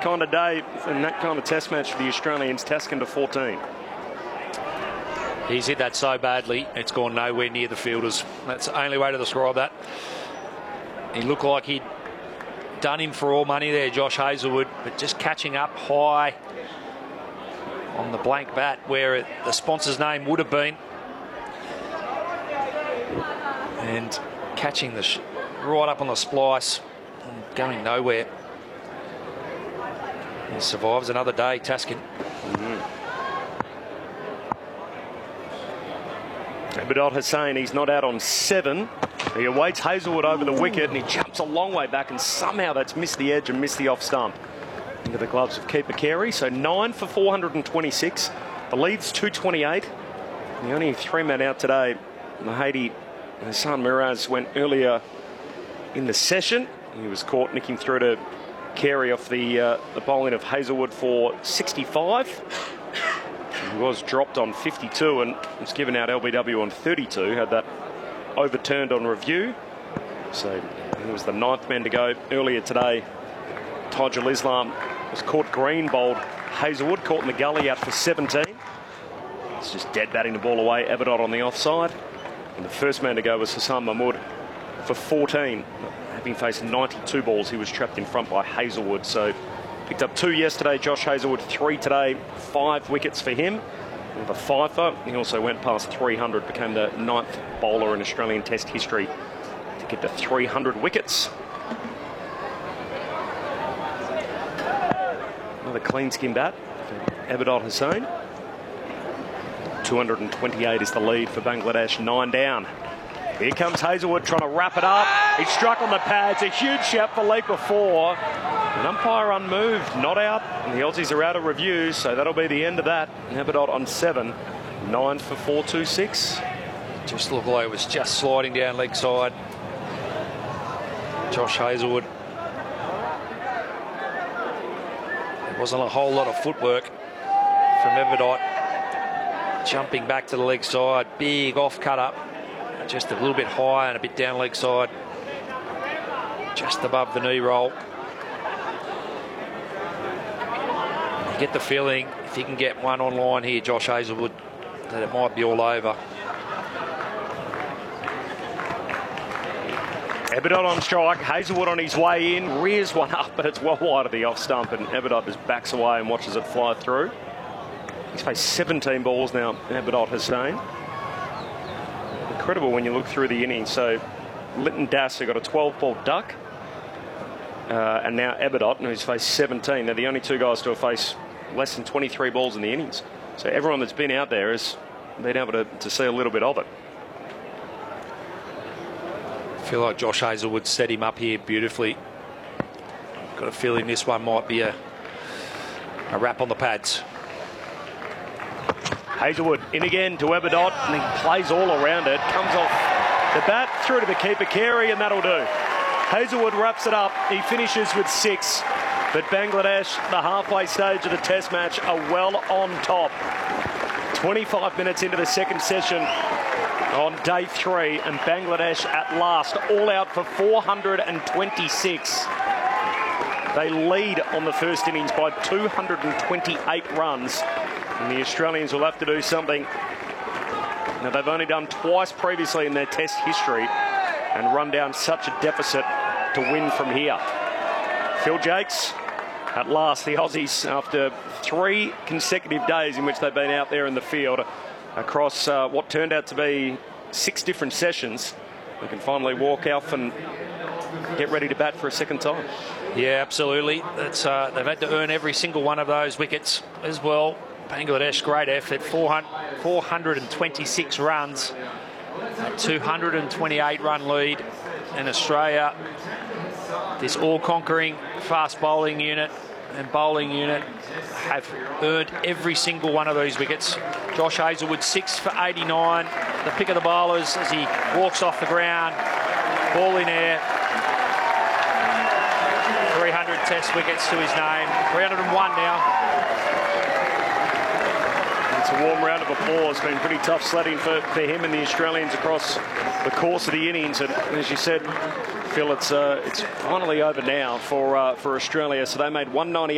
kind of day and that kind of test match for the Australians. Taskin to 14. He's hit that so badly, it's gone nowhere near the fielders. That's the only way to describe that. He looked like he'd done him for all money there, Josh Hazlewood, but just catching up high on the blank bat where the sponsor's name would have been. And catching the right up on the splice and going nowhere. He survives another day, Taskin. Abidot Hussain, he's not out on 7. He awaits Hazlewood over the wicket and he jumps a long way back, and somehow that's missed the edge and missed the off stump. Into the gloves of Keeper Carey. So 9 for 426. The lead's 228. The only 3 men out today. Mahady Hassan Miraz went earlier in the session. He was caught nicking through to Carey off the bowling of Hazlewood for 65. He was dropped on 52 and was given out LBW on 32. Had that overturned on review. So he was the 9th man to go earlier today. Tajul Islam was caught green, bowled Hazlewood, caught in the gully, out for 17. It's just dead batting the ball away. Abidot on the offside. And the first man to go was Hassan Mahmood for 14. Having faced 92 balls, he was trapped in front by Hazlewood. So picked up 2 yesterday, Josh Hazlewood, 3 today, 5 wickets for him. With a fifer, he also went past 300, became the 9th bowler in Australian Test history to get to 300 wickets. Another clean skin bat for Abidot Hussain. 228 is the lead for Bangladesh, 9 down. Here comes Hazlewood trying to wrap it up. He struck on the pads. A huge shout for leap before. An umpire unmoved, not out. And the Aussies are out of review, so that'll be the end of that. Abidot on 7. 9 for 426. Just looked like it was just sliding down leg side. Josh Hazlewood. There wasn't a whole lot of footwork from Abidot. Jumping back to the leg side. Big off cut up. Just a little bit high and a bit down leg side. Just above the knee roll. You get the feeling, if he can get one on line here, Josh Hazlewood, that it might be all over. Abidot on strike. Hazlewood on his way in. Rears one up, but it's well wide of the off stump, and Abidot just backs away and watches it fly through. He's faced 17 balls now, Abidot Hussain. Incredible when you look through the innings. So Lytton Das, who got a 12-ball duck, and now Abidot, who's faced 17. They're the only 2 guys to have faced less than 23 balls in the innings. So everyone that's been out there has been able to see a little bit of it. I feel like Josh Hazlewood set him up here beautifully. Got a feeling this one might be a wrap on the pads. Hazlewood in again to Abidot, and he plays all around it. Comes off the bat, through to the keeper Carey, and that'll do. Hazlewood wraps it up. He finishes with 6. But Bangladesh, the halfway stage of the test match, are well on top. 25 minutes into the second session on day 3, and Bangladesh at last all out for 426. They lead on the first innings by 228 runs. And the Australians will have to do something. Now, they've only done twice previously in their test history and run down such a deficit to win from here. Phil Jakes, at last, the Aussies, after 3 consecutive days in which they've been out there in the field across what turned out to be 6 different sessions, they can finally walk off and get ready to bat for a second time. Yeah, absolutely. They've had to earn every single one of those wickets as well. Bangladesh, great effort, 426 runs, a 228-run lead. And Australia, this all-conquering fast bowling unit and bowling unit, have earned every single one of these wickets. Josh Hazlewood, 6 for 89. The pick of the bowlers as he walks off the ground, ball in air. 300 test wickets to his name, 301 now. It's a warm round of applause. Been pretty tough sledding for him and the Australians across the course of the innings. And as you said, Phil, it's finally over now for Australia. So they made 198.